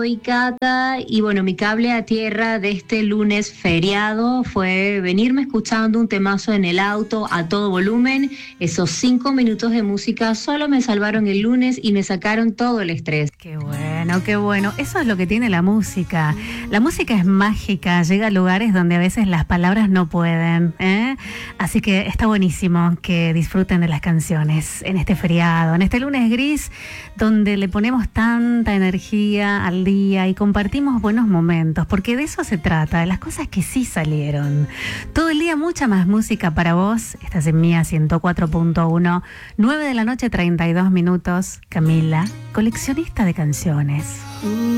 soy Cata y bueno, mi cable a tierra de este lunes feriado fue venirme escuchando un temazo en el auto a todo volumen. Esos 5 minutos de música solo me salvaron el lunes y me sacaron todo el estrés. Qué bueno, qué bueno. Eso es lo que tiene la música. La música es mágica, llega a lugares donde a veces las palabras no pueden, ¿eh? Así que está buenísimo que disfruten de las canciones en este feriado, en este lunes gris, donde le ponemos tanta energía al día y compartimos buenos momentos, porque de eso se trata, de las cosas que sí salieron. Todo el día mucha más música para vos. Estás en Mía 104.1, 9 de la noche, 32 minutos. Camila, coleccionista de canciones.